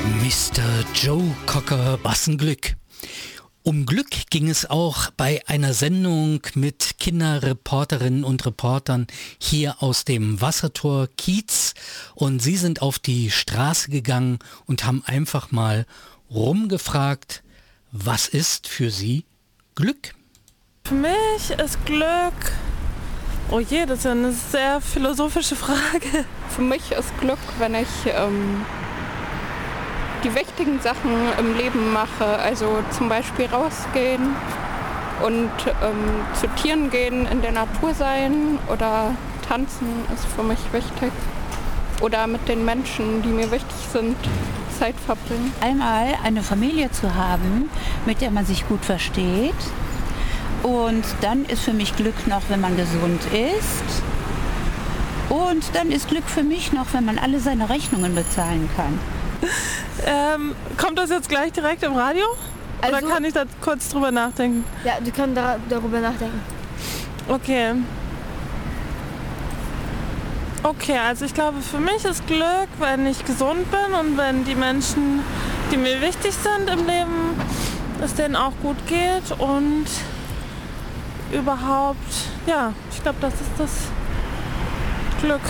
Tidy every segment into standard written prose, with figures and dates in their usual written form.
Mr. Joe Cocker Bassenglück. Um Glück ging es auch bei einer Sendung mit Kinderreporterinnen und Reportern hier aus dem Wassertor Kiez. Und sie sind auf die Straße gegangen und haben einfach mal rumgefragt, was ist für sie Glück? Für mich ist Glück... Oh je, das ist ja eine sehr philosophische Frage. Für mich ist Glück, wenn ich die wichtigen Sachen im Leben mache, also zum Beispiel rausgehen und zu Tieren gehen, in der Natur sein oder tanzen ist für mich wichtig. Oder mit den Menschen, die mir wichtig sind, Zeit verbringen. Einmal eine Familie zu haben, mit der man sich gut versteht. Und dann ist für mich Glück noch, wenn man gesund ist. Und dann ist Glück für mich noch, wenn man alle seine Rechnungen bezahlen kann. Kommt das jetzt gleich direkt im Radio? Oder Also, kann ich da kurz drüber nachdenken? ja, du kannst darüber nachdenken. Okay. Okay, also ich glaube, für mich ist Glück, wenn ich gesund bin und wenn die Menschen, die mir wichtig sind im Leben, es denen auch gut geht und überhaupt, ja, ich glaube, das ist das Glück.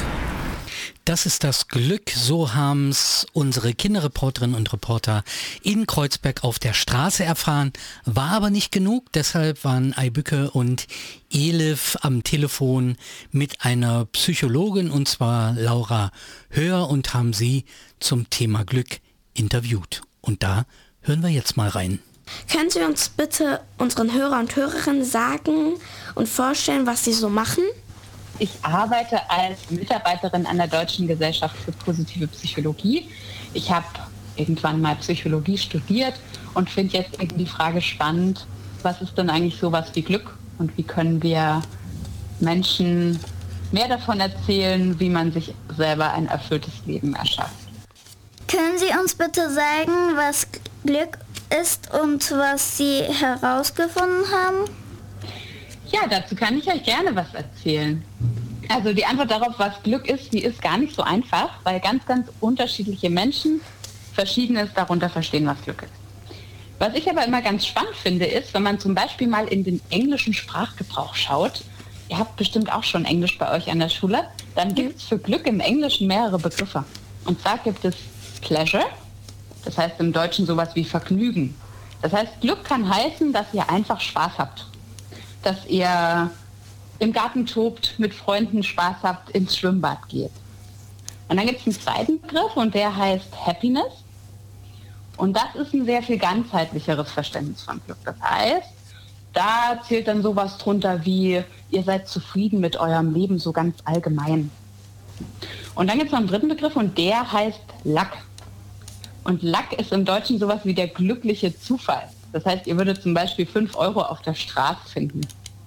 Das ist das Glück, so haben es unsere Kinderreporterinnen und Reporter in Kreuzberg auf der Straße erfahren. War aber nicht genug, deshalb waren Eibücke und Elif am Telefon mit einer Psychologin, und zwar Laura Höhr, und haben sie zum Thema Glück interviewt. Und da hören wir jetzt mal rein. Können Sie uns bitte unseren Hörer und Hörerinnen sagen und vorstellen, was Sie so machen? Ich arbeite als Mitarbeiterin an der Deutschen Gesellschaft für positive Psychologie. Ich habe irgendwann mal Psychologie studiert und finde jetzt eben die Frage spannend, was ist denn eigentlich sowas wie Glück und wie können wir Menschen mehr davon erzählen, wie man sich selber ein erfülltes Leben erschafft. Können Sie uns bitte sagen, was Glück ist und was Sie herausgefunden haben? Ja, dazu kann ich euch gerne was erzählen. Also die Antwort darauf, was Glück ist, die ist gar nicht so einfach, weil ganz, ganz unterschiedliche Menschen Verschiedenes darunter verstehen, was Glück ist. Was ich aber immer ganz spannend finde, ist, wenn man zum Beispiel mal in den englischen Sprachgebrauch schaut, ihr habt bestimmt auch schon Englisch bei euch an der Schule, dann gibt es für Glück im Englischen mehrere Begriffe. Und zwar gibt es Pleasure, das heißt im Deutschen sowas wie Vergnügen. Das heißt, Glück kann heißen, dass ihr einfach Spaß habt. Dass ihr im Garten tobt, mit Freunden Spaß habt, ins Schwimmbad geht. Und dann gibt es einen zweiten Begriff und der heißt Happiness. Und das ist ein sehr viel ganzheitlicheres Verständnis von Glück. Das heißt, da zählt dann sowas drunter wie, ihr seid zufrieden mit eurem Leben so ganz allgemein. Und dann gibt es noch einen dritten Begriff und der heißt Luck. Und Luck ist im Deutschen sowas wie der glückliche Zufall. Das heißt, ihr würdet zum Beispiel 5 Euro auf der Straße finden.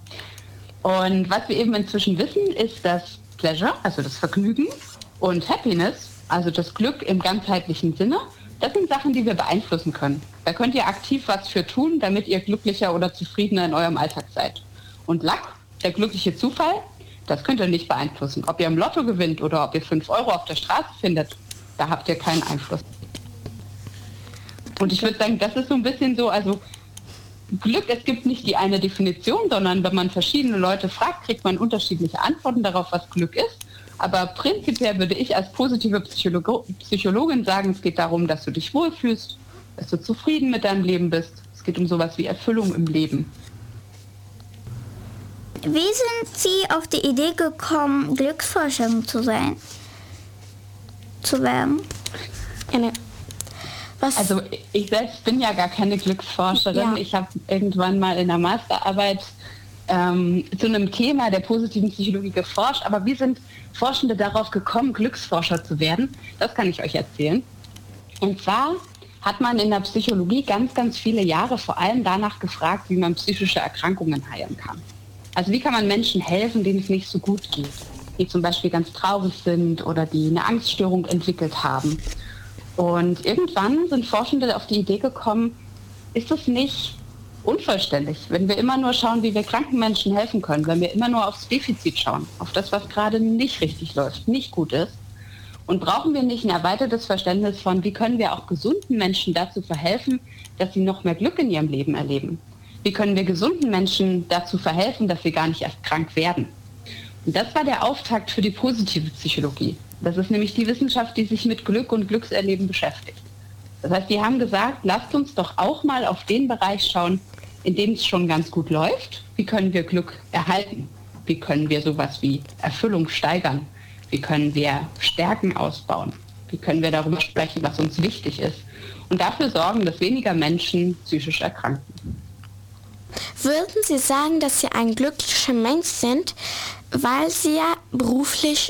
Und was wir eben inzwischen wissen, ist, dass Pleasure, also das Vergnügen, und Happiness, also das Glück im ganzheitlichen Sinne, das sind Sachen, die wir beeinflussen können. Da könnt ihr aktiv was für tun, damit ihr glücklicher oder zufriedener in eurem Alltag seid. Und Luck, der glückliche Zufall, das könnt ihr nicht beeinflussen. Ob ihr im Lotto gewinnt oder ob ihr 5 Euro auf der Straße findet, da habt ihr keinen Einfluss. Und ich würde sagen, das ist so ein bisschen so, also Glück, es gibt nicht die eine Definition, sondern wenn man verschiedene Leute fragt, kriegt man unterschiedliche Antworten darauf, was Glück ist. Aber prinzipiell würde ich als positive Psychologin sagen, es geht darum, dass du dich wohlfühlst, dass du zufrieden mit deinem Leben bist. Es geht um sowas wie Erfüllung im Leben. Wie sind Sie auf die Idee gekommen, Glücksforscherin zu werden? Also ich selbst bin ja gar keine Glücksforscherin. Ja. Ich habe irgendwann mal in der Masterarbeit zu einem Thema der positiven Psychologie geforscht. Aber wie sind Forschende darauf gekommen, Glücksforscher zu werden? Das kann ich euch erzählen. Und zwar hat man in der Psychologie ganz, ganz viele Jahre vor allem danach gefragt, wie man psychische Erkrankungen heilen kann. Also wie kann man Menschen helfen, denen es nicht so gut geht, die zum Beispiel ganz traurig sind oder die eine Angststörung entwickelt haben. Und irgendwann sind Forschende auf die Idee gekommen, ist es nicht unvollständig, wenn wir immer nur schauen, wie wir kranken Menschen helfen können, wenn wir immer nur aufs Defizit schauen, auf das, was gerade nicht richtig läuft, nicht gut ist. Und brauchen wir nicht ein erweitertes Verständnis von, wie können wir auch gesunden Menschen dazu verhelfen, dass sie noch mehr Glück in ihrem Leben erleben? Wie können wir gesunden Menschen dazu verhelfen, dass sie gar nicht erst krank werden? Und das war der Auftakt für die positive Psychologie. Das ist nämlich die Wissenschaft, die sich mit Glück und Glückserleben beschäftigt. Das heißt, die haben gesagt, lasst uns doch auch mal auf den Bereich schauen, in dem es schon ganz gut läuft. Wie können wir Glück erhalten? Wie können wir sowas wie Erfüllung steigern? Wie können wir Stärken ausbauen? Wie können wir darüber sprechen, was uns wichtig ist? Und dafür sorgen, dass weniger Menschen psychisch erkranken. Würden Sie sagen, dass Sie ein glücklicher Mensch sind, weil Sie ja beruflich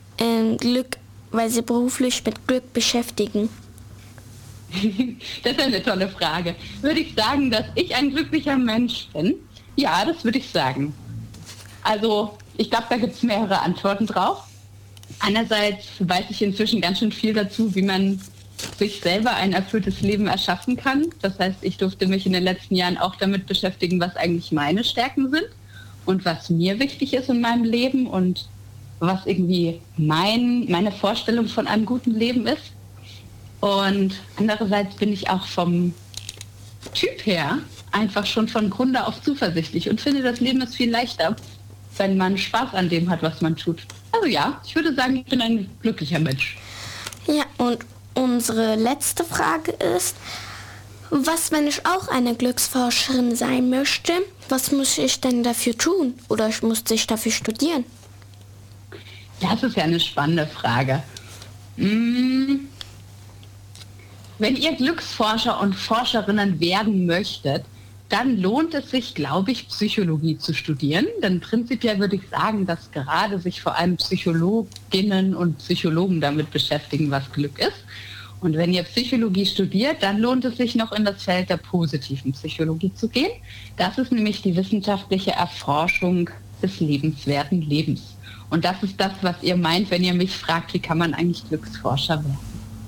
mit Glück beschäftigen? Das ist eine tolle Frage. Würde ich sagen, dass ich ein glücklicher Mensch bin? Ja, das würde ich sagen. Also, ich glaube, da gibt es mehrere Antworten drauf. Einerseits weiß ich inzwischen ganz schön viel dazu, wie man sich selber ein erfülltes Leben erschaffen kann. Das heißt, ich durfte mich in den letzten Jahren auch damit beschäftigen, was eigentlich meine Stärken sind und was mir wichtig ist in meinem Leben und was irgendwie meine Vorstellung von einem guten Leben ist. Und andererseits bin ich auch vom Typ her einfach schon von Grunde auf zuversichtlich und finde, das Leben ist viel leichter, wenn man Spaß an dem hat, was man tut. Also ja, ich würde sagen, ich bin ein glücklicher Mensch. Ja, und unsere letzte Frage ist, was, wenn ich auch eine Glücksforscherin sein möchte? Was muss ich denn dafür tun? Oder musste ich dafür studieren? Das ist ja eine spannende Frage. Wenn ihr Glücksforscher und Forscherinnen werden möchtet, dann lohnt es sich, glaube ich, Psychologie zu studieren. Denn prinzipiell würde ich sagen, dass gerade sich vor allem Psychologinnen und Psychologen damit beschäftigen, was Glück ist. Und wenn ihr Psychologie studiert, dann lohnt es sich noch in das Feld der positiven Psychologie zu gehen. Das ist nämlich die wissenschaftliche Erforschung des lebenswerten Lebens. Und das ist das, was ihr meint, wenn ihr mich fragt, wie kann man eigentlich Glücksforscher werden?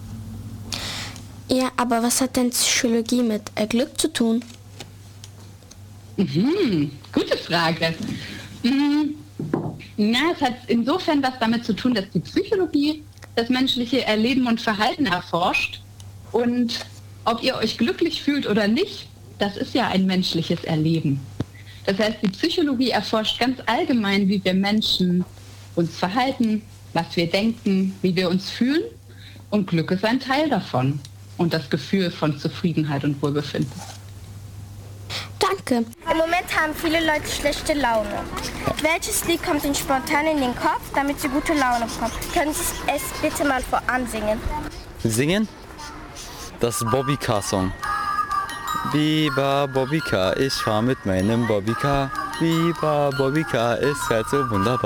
Ja, aber was hat denn Psychologie mit Glück zu tun? Gute Frage. Es hat insofern was damit zu tun, dass die Psychologie das menschliche Erleben und Verhalten erforscht. Und ob ihr euch glücklich fühlt oder nicht, das ist ja ein menschliches Erleben. Das heißt, die Psychologie erforscht ganz allgemein, wie wir Menschen uns verhalten, was wir denken, wie wir uns fühlen. Und Glück ist ein Teil davon. Und das Gefühl von Zufriedenheit und Wohlbefinden. Danke. Im Moment haben viele Leute schlechte Laune. Welches Lied kommt Ihnen spontan in den Kopf, damit Sie gute Laune bekommen? Können Sie es bitte mal voransingen? Singen? Das Bobby-Car-Song. Viva Bobby Car, ich fahr mit meinem Bobby Car. Viva Bobby Car, ist halt so wunderbar.